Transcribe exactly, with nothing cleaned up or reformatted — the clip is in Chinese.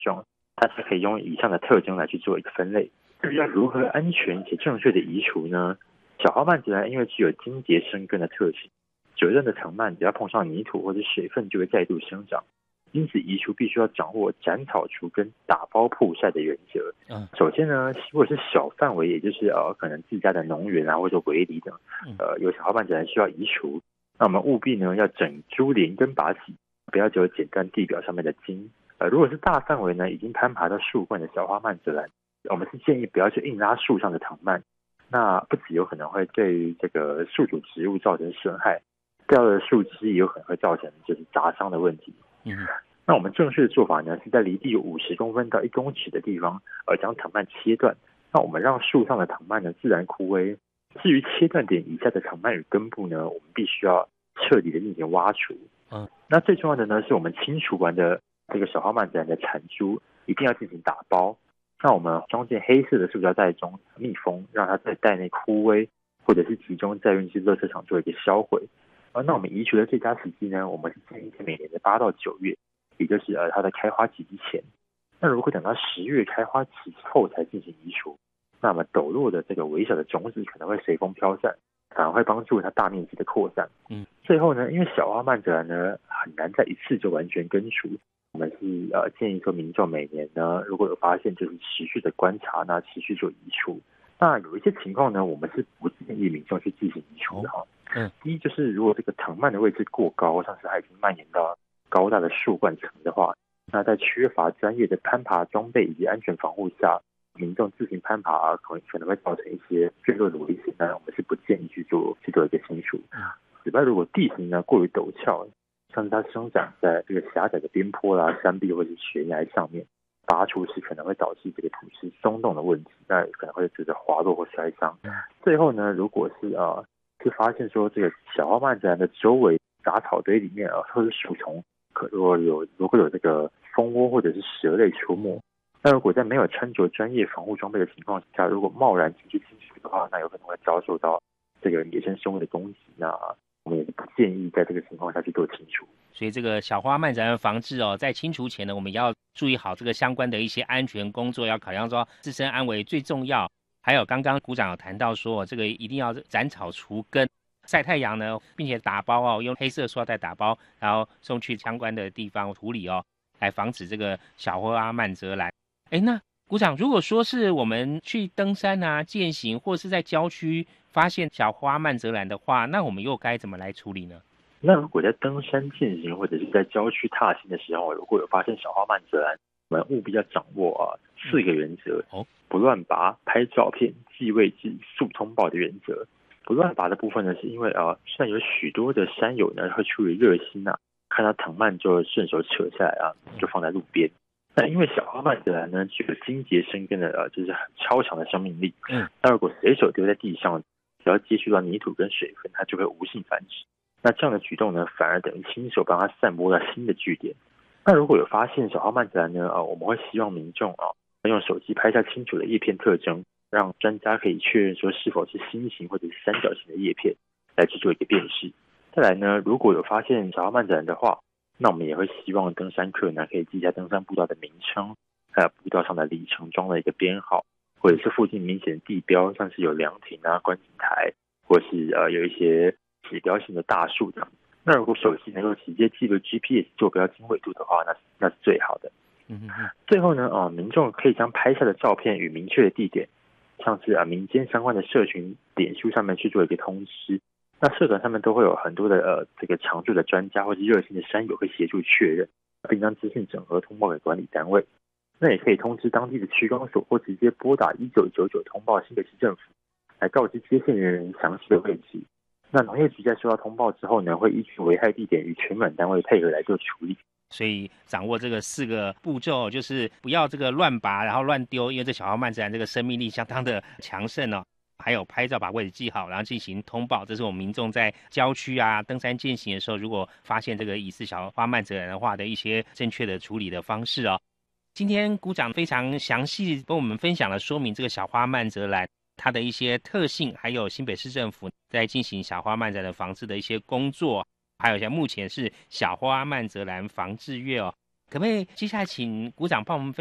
状，它才可以用以上的特征来去做一个分类。至于要如何安全且正确的移除呢？小花蔓泽兰因为具有茎节生根的特性，折韧的藤蔓只要碰上泥土或者水分就会再度生长，因此移除必须要掌握斩草除根、打包曝晒的原则。 嗯， 首先呢，如果是小范围，也就是呃可能自家的农园啊或者围篱等，呃有小花蔓泽兰需要移除，那我们务必呢要整株连根拔起，不要只有剪断地表上面的茎。呃，如果是大范围呢已经攀爬到树冠的小花蔓泽兰，我们是建议不要去硬拉树上的藤蔓。那不只有可能会对于这个宿主植物造成损害，掉的树枝也有可能会造成就是砸伤的问题。 嗯， 那我们正确的做法呢，是在离地五十公分到一公尺的地方，呃，将藤蔓切断。那我们让树上的藤蔓呢自然枯萎。至于切断点以下的藤蔓与根部呢，我们必须要彻底的进行挖除。 嗯， 那最重要的呢，是我们清除完的这个小花蔓泽兰的产株，一定要进行打包。那我们装进黑色的塑胶袋中密封，让它在袋内枯萎，或者是集中再运去垃圾场做一个销毁。而那我们移除的最佳时机呢，我们是建议在每年的八到九月，也就是呃它的开花期之前。那如果等到十月开花期后才进行移除，那么抖落的这个微小的种子可能会随风飘散，反而会帮助它大面积的扩散。 嗯， 最后呢，因为小花蔓泽兰呢很难在一次就完全根除。我们是呃建议说，民众每年呢，如果有发现，就是持续的观察，那持续做移除。那有一些情况呢，我们是不建议民众去进行移除的哈。 嗯， 第一就是如果这个藤蔓的位置过高，像是它已经蔓延到高大的树冠层的话，那在缺乏专业的攀爬装备以及安全防护下，民众自行攀爬可能可能会造成一些坠落的危险。那我们是不建议去做去做一个清除。此外，如果地形呢过于陡峭，像是它生长在这个狭窄的边坡啦、山壁或者悬崖上面，拔除时可能会导致这个土质松动的问题，那可能会致使滑落或摔伤。最后呢，如果是呃是发现说这个小花蔓泽兰的周围杂草堆里面啊，或是树丛，可如果有如果有这个蜂窝或者是蛇类出没，那如果在没有穿着专业防护装备的情况下，如果贸然进去清除的话，那有可能会遭受到这个野生生物的攻击。那我们也是不建议在这个情况下去做清除。 所以这个小花蔓泽兰防治哦，在清除前呢，我们要注意好这个相关的一些安全工作，要考量说自身安危最重要。还有刚刚股长有谈到说，这个一定要斩草除根，晒太阳呢，并且打包哦，用黑色塑料袋打包，然后送去相关的地方处理哦，来防止这个小花蔓泽兰。哎，那股长，如果说是我们去登山啊、健行，或是在郊区发现小花蔓泽兰的话，那我们又该怎么来处理呢？ 那如果在登山健行或者是在郊区踏行的时候，如果有发现小花蔓泽兰，我们务必要掌握啊四个原则： 哦， 不乱拔、拍照片、记位置、速通报的原则。不乱拔的部分呢，是因为啊，现在有许多的山友呢会出于热心啊，看到藤蔓就顺手扯下来啊，就放在路边。那因为小花蔓泽兰呢具有茎节生根的呃，就是很超强的生命力。嗯，那如果随手丢在地上，只要接触到泥土跟水分，它就会无性繁殖。那这样的举动呢，反而等于亲手帮它散播到新的据点。那如果有发现小花蔓泽兰呢，啊，我们会希望民众啊用手机拍下清楚的叶片特征，让专家可以确认说是否是心形或者是三角形的叶片，来去做一个辨识。再来呢，如果有发现小花蔓泽兰的话，那我们也会希望登山客呢可以记下登山步道的名称，还有步道上的里程桩的一个编号，或者是附近明显的地标，像是有凉亭啊、观景台，或是呃有一些指标性的大树这样。那如果手机能够直接记录 G P S 坐标经纬度的话，那那是最好的。嗯嗯。最后呢，呃，民众可以将拍下的照片与明确的地点，像是啊民间相关的社群脸书上面去做一个通知。那社团上面都会有很多的呃这个常驻的专家或是热心的山友会协助确认，并将资讯整合通报给管理单位。那也可以通知当地的区公所或直接拨打一九九九通报新北市政府，来告知接线人员详细的位置。那农业局在收到通报之后呢，会依据危害地点与全管单位配合来做处理。 所以掌握这个四个步骤，就是不要这个乱拔，然后乱丢，因为这小花蔓泽兰这个生命力相当的强盛哦。还有拍照把位置记好，然后进行通报，这是我们民众在郊区啊登山健行的时候，如果发现这个疑似小花蔓泽兰的话的一些正确的处理的方式哦。今天股长非常详细跟我们分享了说明这个小花蔓泽兰它的一些特性，还有新北市政府在进行小花蔓泽兰防治的一些工作，还有像目前是小花蔓泽兰防治月哦。 可不可以接下来请股长帮我们